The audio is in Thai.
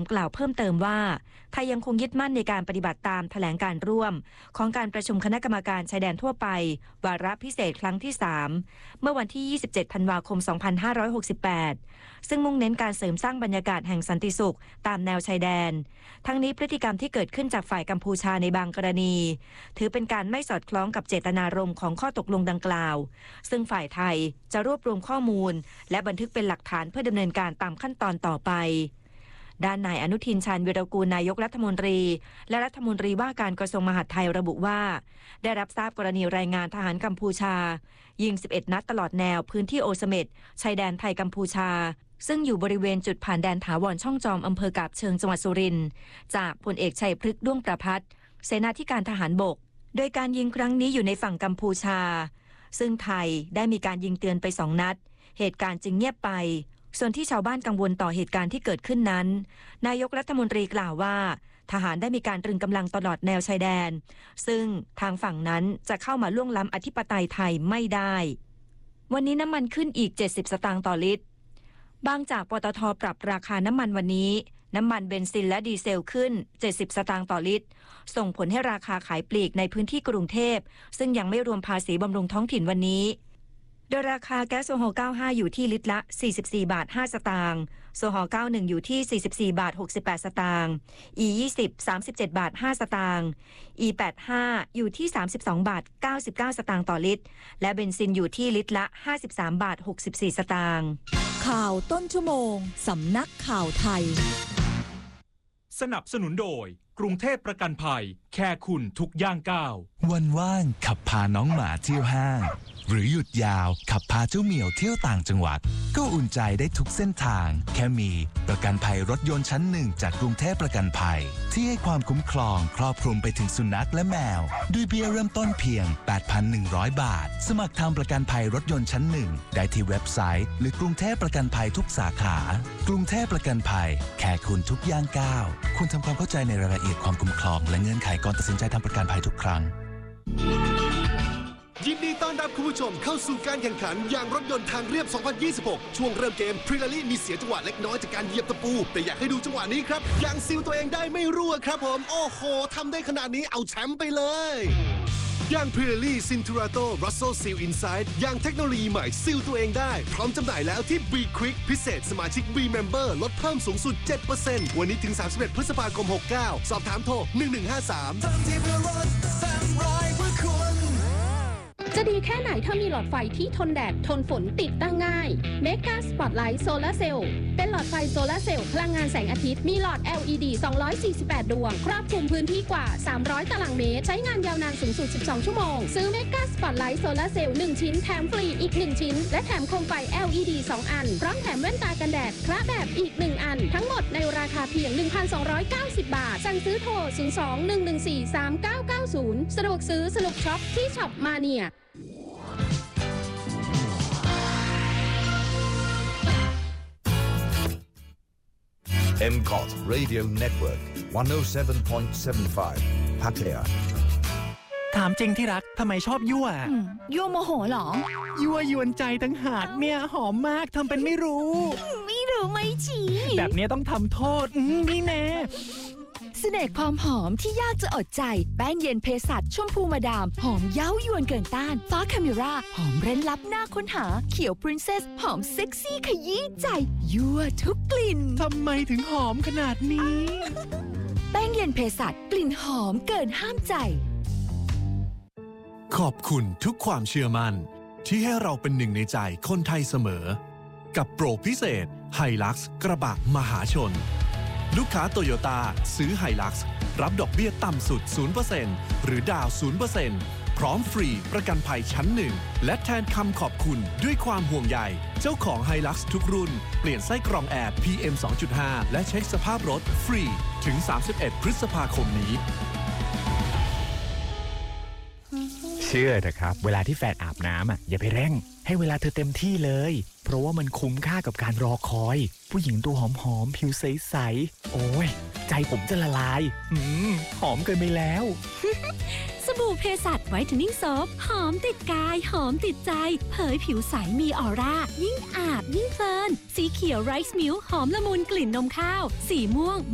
กล่าวเพิ่มเติมว่าไทยยังคงยึดมั่นในการปฏิบัติตามแถลงการร่วมของการประชุมคณะกรรมการชายแดนทั่วไปวาระพิเศษครั้งที่3เมื่อวันที่27ธันวาคม2568ซึ่งมุ่งเน้นการเสริมสร้างบรรยากาศแห่งสันติสุขตามแนวชายแดนทั้งนี้พฤติกรรมที่เกิดขึ้นจากฝ่ายกัมพูชาในบางกรณีถือเป็นการไม่สอดคล้องกับเจตนารมณ์ของข้อตกลงดังกล่าวซึ่งฝ่ายไทยจะรวบรวมข้อมูลและบันทึกเป็นหลักฐานเพื่อดำเนินการตามขั้นตอนต่อไปด้านนายอนุทินชาญวีรกูลนายกรัฐมนตรีและรัฐมนตรีว่าการกระทรวงมหาดไทยระบุว่าได้รับทราบกรณีรายงานทหารกัมพูชายิง11นัดตลอดแนวพื้นที่โอเสเม็ดชายแดนไทยกัมพูชาซึ่งอยู่บริเวณจุดผ่านแดนถาวรช่องจอมอำเภอกาบเชิงจังหวัดสุรินทร์จากพลเอกชัยพฤกษ์ด้วงประภัตรเสนาธิการทหารบกโดยการยิงครั้งนี้อยู่ในฝั่งกัมพูชาซึ่งไทยได้มีการยิงเตือนไป2นัดเหตุการณ์จึงเงียบไปส่วนที่ชาวบ้านกังวลต่อเหตุการณ์ที่เกิดขึ้นนั้นนายกรัฐมนตรีกล่าวว่าทหารได้มีการตรึงกำลังตลอดแนวชายแดนซึ่งทางฝั่งนั้นจะเข้ามาล่วงล้ำอธิปไตยไทยไม่ได้วันนี้น้ำมันขึ้นอีก70สตางค์ต่อลิตรบางจากปตท.ปรับราคาน้ำมันวันนี้น้ำมันเบนซินและดีเซลขึ้น70สตางค์ต่อลิตรส่งผลให้ราคาขายปลีกในพื้นที่กรุงเทพซึ่งยังไม่รวมภาษีบำรุงท้องถิ่นวันนี้โดยราคาแก๊สโซฮอล์95อยู่ที่ลิตรละ44 บาท 5 สตางค์โซฮอล์91อยู่ที่44 บาท 68 สตางค์ E20 37 บาท 5 สตางค์ E85 อยู่ที่32 บาท 99 สตางค์ต่อลิตรและเบนซินอยู่ที่ลิตรละ53 บาท 64 สตางค์ข่าวต้นชั่วโมงสำนักข่าวไทยสนับสนุนโดยกรุงเทพประกันภัยแค่คุณทุกย่างก้าววันว่างขับพาน้องหมาเที่ยวห้างหรือหยุดยาวขับพาเจ้าเหมียวเที่ยวต่างจังหวัดก็อุ่นใจได้ทุกเส้นทางแค่มีประกันภัยรถยนต์ชั้นหนึ่งจากกรุงเทพประกันภัยที่ให้ความคุ้มครองครอบคลุมไปถึงสุนัขและแมวด้วยเบี้ยเริ่มต้นเพียง 8,100 บาทสมัครทำประกันภัยรถยนต์ชั้นหนึ่งได้ที่เว็บไซต์หรือกรุงเทพประกันภัยทุกสาขากรุงเทพประกันภัยแค่คุณทุกย่างก้าวคุณทำความเข้าใจในรายละเอียดความคุ้มครองและเงื่อนไขก่อนตัดสินใจทำประกันภัยทุกครั้งยินดีต้อนรับคุณผู้ชมเข้าสู่การแข่งขันยางรถยนต์ทางเรียบ 2026 ช่วงเริ่มเกมพรีลารี่มีเสียจังหวะเล็กน้อยจากการเหยียบตะปูแต่อยากให้ดูจังหวะนี้ครับยางซีลตัวเองได้ไม่รั่วครับผมโอ้โหทำได้ขนาดนี้เอาแชมป์ไปเลยยางพรีลารี่ซินทูราโตรัสโซซีลอินไซด์ยางเทคโนโลยีใหม่ซีลตัวเองได้พร้อมจำหน่ายแล้วที่ B Quick พิเศษสมาชิก B Member ลดเพิ่มสูงสุด 7% วันนี้ถึง31พฤษภาคม 69 สอบถามโทร 1153ทำที่เพื่อรถ300เพื่อคุณจะดีแค่ไหนถ้ามีหลอดไฟที่ทนแดดทนฝนติดตั้งง่าย Mega Spotlight Solar Cell เป็นหลอดไฟโซลาร์เซลล์พลังงานแสงอาทิตย์มีหลอด LED 248 ดวงครอบคลุมพื้นที่กว่า300ตารางเมตรใช้งานยาวนานสูงสุด12ชั่วโมงซื้อ Mega Spotlight Solar Cell 1 ชิ้นแถมฟรีอีก1ชิ้นและแถมโคมไฟ LED 2 อันพร้อมแถมแว่นตากันแดดคละแบบอีก1อันทั้งหมดในราคาเพียง 1,290 บาทสั่งซื้อโทร 02-114-3990 สะดวกซื้อสนุกช็อปที่ช็อปมาเนีย MCOT Radio Network 107.75 พัทยาถามจริงที่รักทำไมชอบยั่วยั่วโมโหหรอยั่วยวนใจตั้งหากเนี่ยหอมมากทำเป็นไม่รู้ไม่รู้ไม่ชี้แบบนี้ต้องทำโทษนี่แน่เสน่ห์ความหอมที่ยากจะอดใจแป้งเย็นเภสัชชมพูมาดามหอมเย้ายวนเกินต้านฟ้าคาเมราหอมเร้นลับหน้าค้นหาเขียวปรินเซสหอมเซ็กซี่ขยี้ใจยั่วทุกกลิ่นทำไมถึงหอมขนาดนี้แป้งเย็นเภสัชกลิ่นหอมเกินห้ามใจขอบคุณทุกความเชื่อมั่นที่ให้เราเป็นหนึ่งในใจคนไทยเสมอกับโปรพิเศษไฮลักซ์กระบะมหาชนลูกค้าโตโยต้าซื้อไฮลักซ์รับดอกเบี้ยต่ำสุด 0% หรือดาว 0% พร้อมฟรีประกันภัยชั้นหนึ่งและแทนคำขอบคุณด้วยความห่วงใยเจ้าของไฮลักซ์ทุกรุ่นเปลี่ยนไส้กรองแอร์ PM 2.5 และเช็คสภาพรถฟรีถึง31พฤษภาคมนี้เชื่อเถอะครับเวลาที่แฟนอาบน้ำอย่าไปเร่งให้เวลาเธอเต็มที่เลยเพราะว่ามันคุ้มค่ากับการรอคอยผู้หญิงตัวหอมๆผิวใสๆโอ้ยใจผมจะละลายหอมเกินไปแล้วสบู่เภสัชไวท์เทนนิ่งโซฟหอมติดกายหอมติดใจเผยผิวใสมีออร่ายิ่งอาบยิ่งเพลินสีเขียวไรซ์มิลค์หอมละมุนกลิ่นนมข้าวสีม่วง